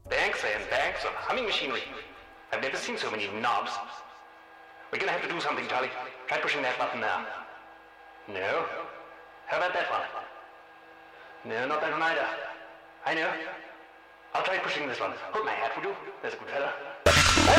Banks and banks of humming machinery. I've never seen so many knobs. We're gonna have to do something, Charlie. Try pushing that button now. No. How about that one? No, not that one either. I know. I'll try pushing this one. Hold my hat, would you? There's a good fella.